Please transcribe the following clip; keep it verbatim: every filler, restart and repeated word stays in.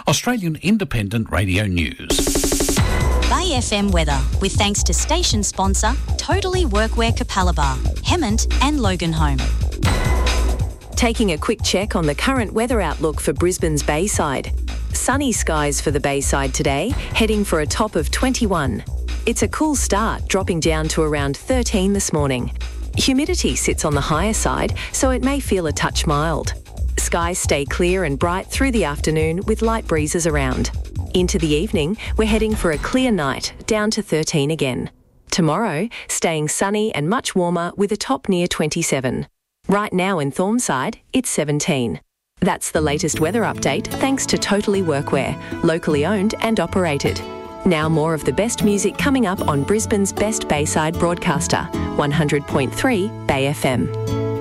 Australian Independent Radio News. Bay F M weather, with thanks to station sponsor Totally Workwear Capalaba, Hemmant and Loganholme. Taking a quick check on the current weather outlook for Brisbane's Bayside. Sunny skies for the Bayside today, heading for a top of twenty-one. It's a cool start, dropping down to around thirteen this morning. Humidity sits on the higher side, so it may feel a touch mild. Skies stay clear and bright through the afternoon with light breezes around. Into the evening, we're heading for a clear night, down to thirteen again. Tomorrow, staying sunny and much warmer with a top near twenty-seven. Right now in Thornside, it's seventeen. That's the latest weather update thanks to Totally Workwear, locally owned and operated. Now more of the best music coming up on Brisbane's best Bayside broadcaster, one hundred point three Bay F M.